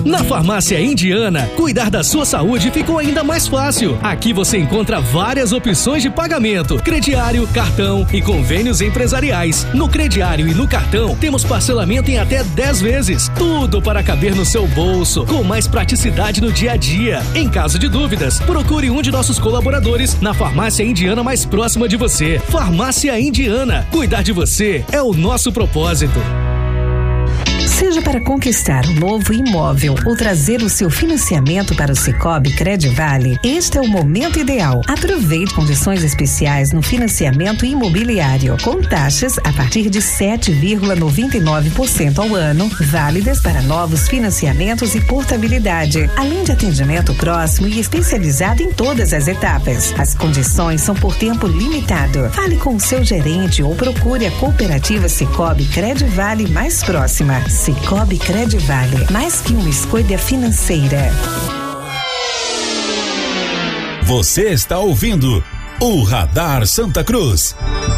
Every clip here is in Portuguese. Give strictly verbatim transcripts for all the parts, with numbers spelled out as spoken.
Na Farmácia Indiana, cuidar da sua saúde ficou ainda mais fácil. Aqui você encontra várias opções de pagamento, crediário, cartão e convênios empresariais. No crediário e no cartão, temos parcelamento em até dez vezes. Tudo para caber no seu bolso, com mais praticidade no dia a dia. Em caso de dúvidas, procure um de nossos colaboradores na Farmácia Indiana mais próxima de você. Farmácia Indiana, cuidar de você é o nosso propósito. Seja para conquistar um novo imóvel ou trazer o seu financiamento para o Sicoob Credivale, este é o momento ideal. Aproveite condições especiais no financiamento imobiliário, com taxas a partir de sete vírgula noventa e nove por cento ao ano, válidas para novos financiamentos e portabilidade, além de atendimento próximo e especializado em todas as etapas. As condições são por tempo limitado. Fale com o seu gerente ou procure a cooperativa Sicoob Credivale mais próxima. Sicoob Credivale, mais que uma escolha financeira. Você está ouvindo o Radar Santa Cruz.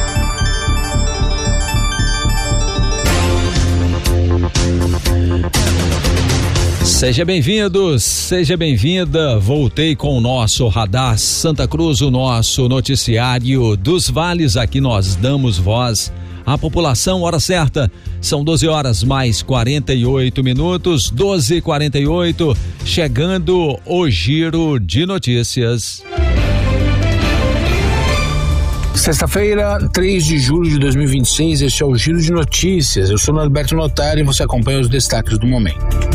Seja bem-vindo, seja bem-vinda. Voltei com o nosso Radar Santa Cruz, o nosso noticiário dos vales. Aqui nós damos voz à população. Hora certa, são doze horas mais quarenta e oito minutos, doze e quarenta e oito, chegando o giro de notícias. Sexta-feira, três de julho de dois mil e vinte e seis, este é o Giro de Notícias. Eu sou Norberto Notari e você acompanha os destaques do momento.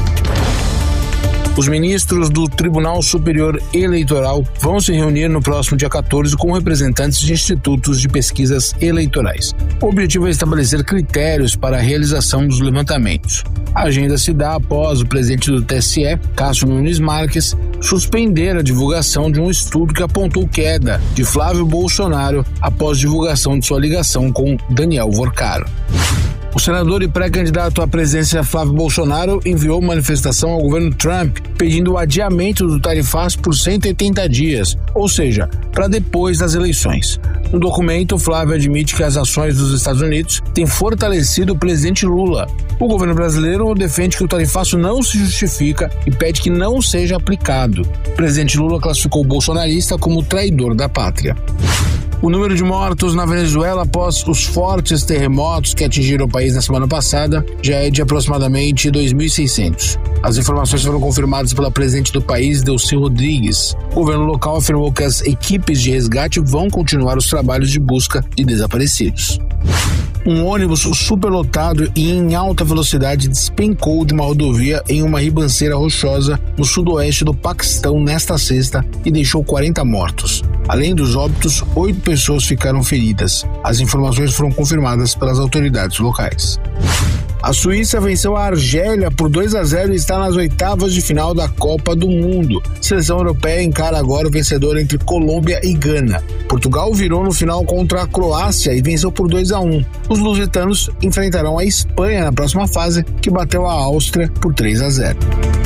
Os ministros do Tribunal Superior Eleitoral vão se reunir no próximo dia quatorze com representantes de institutos de pesquisas eleitorais. O objetivo é estabelecer critérios para a realização dos levantamentos. A agenda se dá após o presidente do T S E, Cássio Nunes Marques, suspender a divulgação de um estudo que apontou queda de Flávio Bolsonaro após divulgação de sua ligação com Daniel Vorcaro. O senador e pré-candidato à presidência Flávio Bolsonaro enviou manifestação ao governo Trump pedindo o adiamento do tarifaço por cento e oitenta dias, ou seja, para depois das eleições. No documento, Flávio admite que as ações dos Estados Unidos têm fortalecido o presidente Lula. O governo brasileiro defende que o tarifaço não se justifica e pede que não seja aplicado. O presidente Lula classificou o bolsonarista como traidor da pátria. O número de mortos na Venezuela após os fortes terremotos que atingiram o país na semana passada já é de aproximadamente dois mil e seiscentos. As informações foram confirmadas pela presidente do país, Delcy Rodrigues. O governo local afirmou que as equipes de resgate vão continuar os trabalhos de busca de desaparecidos. Um ônibus superlotado e em alta velocidade despencou de uma rodovia em uma ribanceira rochosa no sudoeste do Paquistão nesta sexta e deixou quarenta mortos. Além dos óbitos, oito pessoas ficaram feridas. As informações foram confirmadas pelas autoridades locais. A Suíça venceu a Argélia por dois a zero e está nas oitavas de final da Copa do Mundo. A seleção europeia encara agora o vencedor entre Colômbia e Gana. Portugal virou no final contra a Croácia e venceu por dois a um. Os lusitanos enfrentarão a Espanha na próxima fase, que bateu a Áustria por três a zero.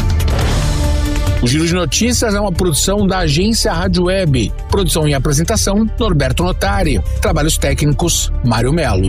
O Giro de Notícias é uma produção da agência Rádio Web. Produção e apresentação, Norberto Notari. Trabalhos técnicos, Mário Melo.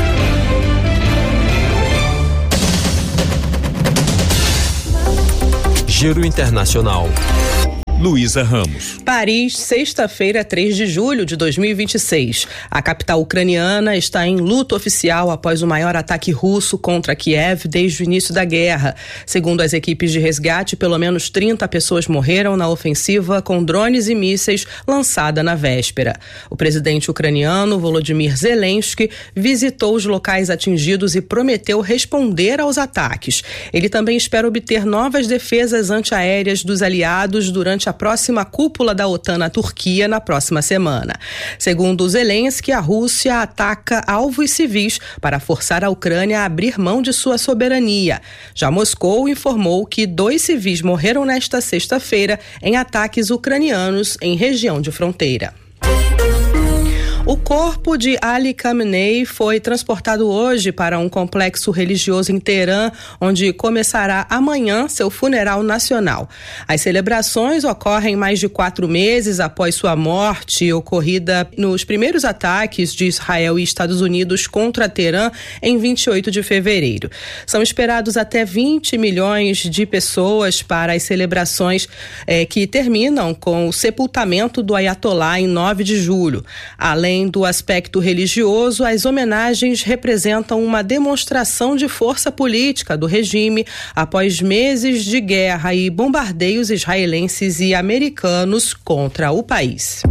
Giro Internacional. Luísa Ramos. Paris, sexta-feira, três de julho de dois mil e vinte e seis. A capital ucraniana está em luto oficial após o maior ataque russo contra Kiev desde o início da guerra. Segundo as equipes de resgate, pelo menos trinta pessoas morreram na ofensiva com drones e mísseis lançada na véspera. O presidente ucraniano, Volodymyr Zelensky, visitou os locais atingidos e prometeu responder aos ataques. Ele também espera obter novas defesas antiaéreas dos aliados durante a próxima cúpula da OTAN na Turquia na próxima semana. Segundo Zelensky, a Rússia ataca alvos civis para forçar a Ucrânia a abrir mão de sua soberania. Já Moscou informou que dois civis morreram nesta sexta-feira em ataques ucranianos em região de fronteira. O corpo de Ali Khamenei foi transportado hoje para um complexo religioso em Teherã, onde começará amanhã seu funeral nacional. As celebrações ocorrem mais de quatro meses após sua morte, ocorrida nos primeiros ataques de Israel e Estados Unidos contra Teherã em vinte e oito de fevereiro. São esperados até vinte milhões de pessoas para as celebrações eh, que terminam com o sepultamento do Ayatollah em nove de julho. Além do aspecto religioso, as homenagens representam uma demonstração de força política do regime após meses de guerra e bombardeios israelenses e americanos contra o país.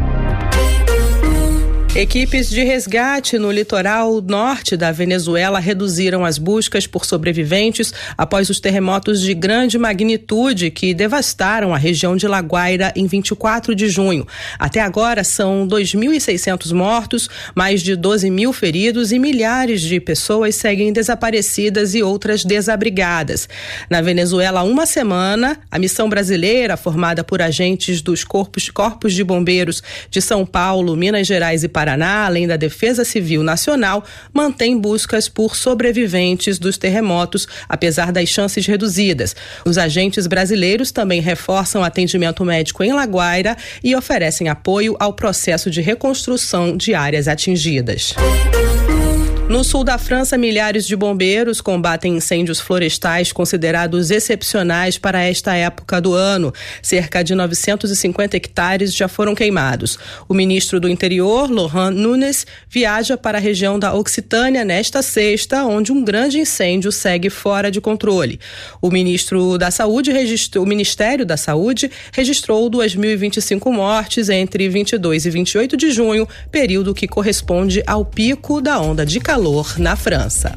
Equipes de resgate no litoral norte da Venezuela reduziram as buscas por sobreviventes após os terremotos de grande magnitude que devastaram a região de La Guaira em vinte e quatro de junho. Até agora são dois mil e seiscentos mortos, mais de doze mil feridos e milhares de pessoas seguem desaparecidas e outras desabrigadas. Na Venezuela, há uma semana, a missão brasileira, formada por agentes dos corpos, corpos de bombeiros de São Paulo, Minas Gerais e Paraná, Paraná, além da Defesa Civil Nacional, mantém buscas por sobreviventes dos terremotos, apesar das chances reduzidas. Os agentes brasileiros também reforçam atendimento médico em La Guaira e oferecem apoio ao processo de reconstrução de áreas atingidas. No sul da França, milhares de bombeiros combatem incêndios florestais considerados excepcionais para esta época do ano. Cerca de novecentos e cinquenta hectares já foram queimados. O ministro do Interior, Laurent Nunez, viaja para a região da Occitânia nesta sexta, onde um grande incêndio segue fora de controle. O ministro da Saúde registrou, o Ministério da Saúde registrou duas mil e vinte e cinco mortes entre vinte e dois e vinte e oito de junho, período que corresponde ao pico da onda de calor na França.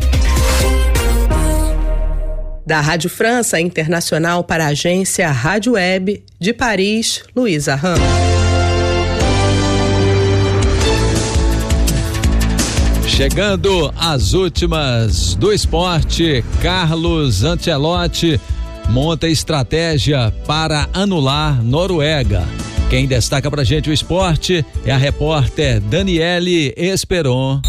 Da Rádio França Internacional para a agência Rádio Web de Paris, Luísa Ramos. Chegando às últimas do esporte, Carlos Ancelotti monta estratégia para anular Noruega. Quem destaca pra gente o esporte é a repórter Daniele Esperon.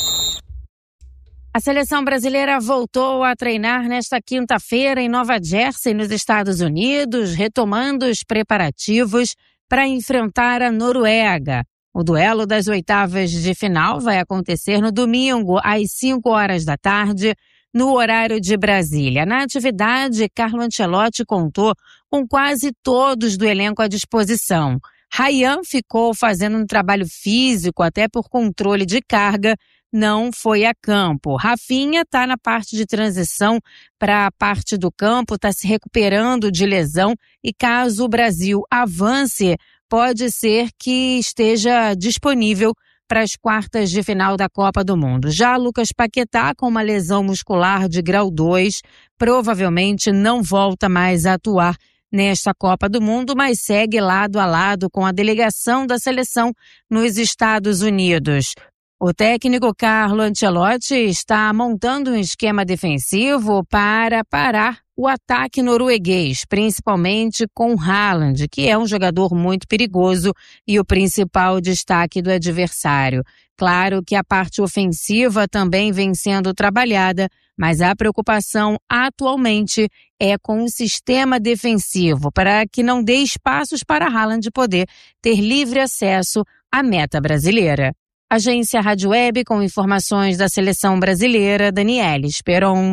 A seleção brasileira voltou a treinar nesta quinta-feira em Nova Jersey, nos Estados Unidos, retomando os preparativos para enfrentar a Noruega. O duelo das oitavas de final vai acontecer no domingo, às cinco horas da tarde, no horário de Brasília. Na atividade, Carlo Ancelotti contou com quase todos do elenco à disposição. Ryan ficou fazendo um trabalho físico, até por controle de carga, não foi a campo. Rafinha está na parte de transição para a parte do campo, está se recuperando de lesão e caso o Brasil avance, pode ser que esteja disponível para as quartas de final da Copa do Mundo. Já Lucas Paquetá, com uma lesão muscular de grau dois, provavelmente não volta mais a atuar nesta Copa do Mundo, mas segue lado a lado com a delegação da seleção nos Estados Unidos. O técnico Carlo Ancelotti está montando um esquema defensivo para parar o ataque norueguês, principalmente com Haaland, que é um jogador muito perigoso e o principal destaque do adversário. Claro que a parte ofensiva também vem sendo trabalhada, mas a preocupação atualmente é com o sistema defensivo, para que não dê espaços para Haaland poder ter livre acesso à meta brasileira. Agência Rádio Web com informações da seleção brasileira, Daniele Esperon.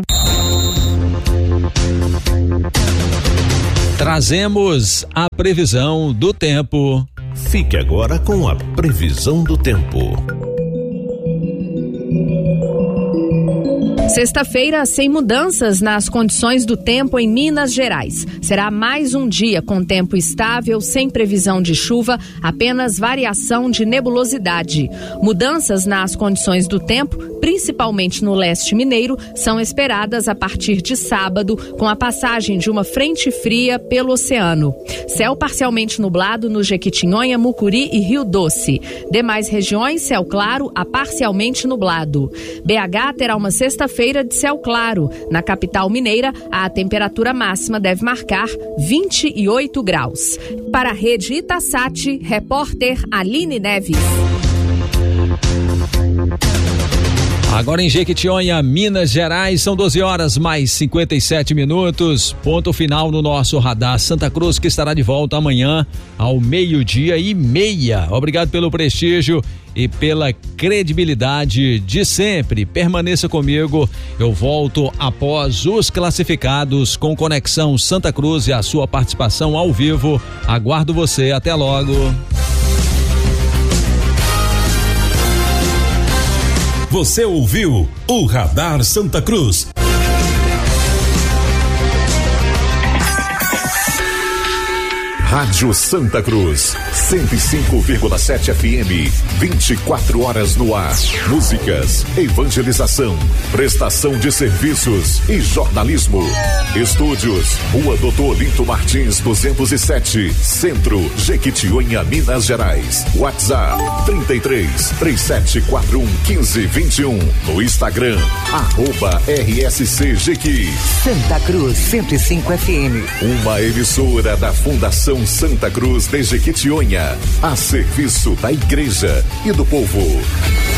Trazemos a previsão do tempo. Fique agora com a previsão do tempo. Sexta-feira, sem mudanças nas condições do tempo em Minas Gerais. Será mais um dia com tempo estável, sem previsão de chuva, apenas variação de nebulosidade. Mudanças nas condições do tempo, principalmente no leste mineiro, são esperadas a partir de sábado, com a passagem de uma frente fria pelo oceano. Céu parcialmente nublado no Jequitinhonha, Mucuri e Rio Doce. Demais regiões, céu claro a parcialmente nublado. B H terá uma sexta-feira de céu claro. Na capital mineira, a temperatura máxima deve marcar vinte e oito graus. Para a Rede Itasat, repórter Aline Neves. Agora em Jequitinhonha, Minas Gerais, são doze horas mais cinquenta e sete minutos. Ponto final no nosso Radar Santa Cruz, que estará de volta amanhã ao meio-dia e meia. Obrigado pelo prestígio e pela credibilidade de sempre. Permaneça comigo. Eu volto após os classificados com Conexão Santa Cruz e a sua participação ao vivo. Aguardo você. Até logo. Você ouviu o Radar Santa Cruz. Rádio Santa Cruz, cento e cinco vírgula sete F M, vinte e quatro horas no ar. Músicas, evangelização, prestação de serviços e jornalismo. Estúdios, Rua Doutor Olinto Martins, duzentos e sete, Centro, Jequitinhonha, Minas Gerais. WhatsApp, trinta e três, três sete quatro um, quinze, vinte e um. No Instagram, arroba R S C Jequi. Santa Cruz, cento e cinco F M. Uma emissora da Fundação Santa Cruz de Jequitinhonha, a serviço da igreja e do povo.